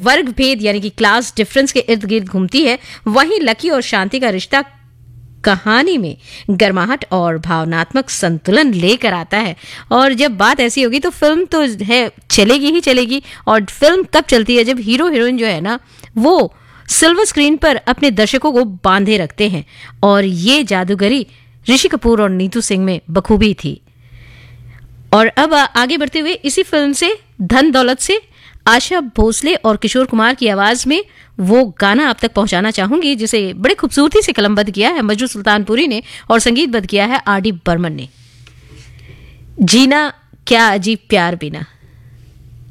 वर्ग भेद यानी कि क्लास डिफरेंस के इर्द गिर्द घूमती है, वहीं लकी और शांति का रिश्ता कहानी में गर्माहट और भावनात्मक संतुलन लेकर आता है। और जब बात ऐसी होगी तो फिल्म तो है चलेगी ही चलेगी। और फिल्म कब चलती है? जब हीरो हीरोइन जो है ना वो सिल्वर स्क्रीन पर अपने दर्शकों को बांधे रखते हैं। और ये जादूगरी ऋषि कपूर और नीतू सिंह में बखूबी थी। और अब आगे बढ़ते हुए इसी फिल्म से धन दौलत से आशा भोसले और किशोर कुमार की आवाज में वो गाना आप तक पहुंचाना चाहूंगी जिसे बड़े खूबसूरती से कलमबद्ध किया है मजरू सुल्तानपुरी ने और संगीतबद्ध किया है आर डी बर्मन ने। जीना क्या अजीब प्यार बिना।